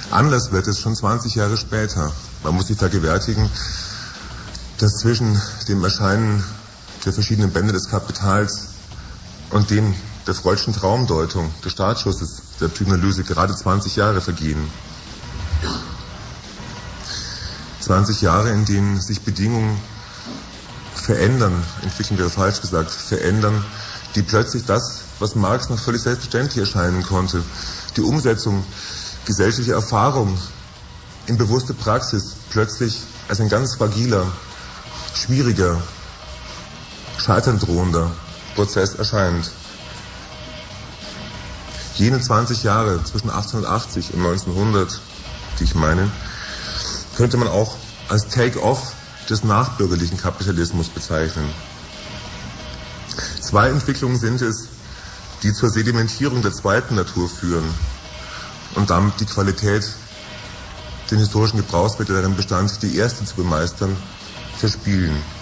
Anders wird es schon 20 Jahre später. Man muss sich vergewärtigen, dass zwischen dem Erscheinen der verschiedenen Bände des Kapitals und dem der Freudschen Traumdeutung, des Startschusses der Psychoanalyse gerade 20 Jahre vergehen. 20 Jahre, in denen sich Bedingungen verändern, entwickeln wäre falsch gesagt, verändern, die plötzlich das, was Marx noch völlig selbstverständlich erscheinen konnte, die Umsetzung gesellschaftlicher Erfahrung in bewusste Praxis, plötzlich als ein ganz fragiler, schwieriger, scheiterndrohender Prozess erscheint. Jene 20 Jahre zwischen 1880 und 1900, die ich meine, könnte man auch als Take-off des nachbürgerlichen Kapitalismus bezeichnen. Zwei Entwicklungen sind es, die zur Sedimentierung der zweiten Natur führen und damit die Qualität, den historischen Gebrauchswert, der darin bestand, die erste zu bemeistern, verspielen.